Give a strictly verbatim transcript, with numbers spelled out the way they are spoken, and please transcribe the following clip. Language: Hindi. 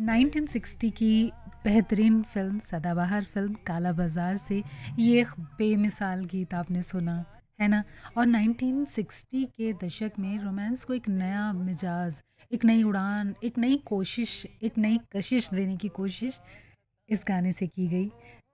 नाइनटीन सिक्सटी की बेहतरीन फ़िल्म, सदाबहार फ़िल्म काला बाज़ार से ये एक बेमिसाल गीत आपने सुना, है ना? और नाइनटीन सिक्सटी के दशक में रोमांस को एक नया मिजाज, एक नई उड़ान, एक नई कोशिश, एक नई कशिश देने की कोशिश इस गाने से की गई।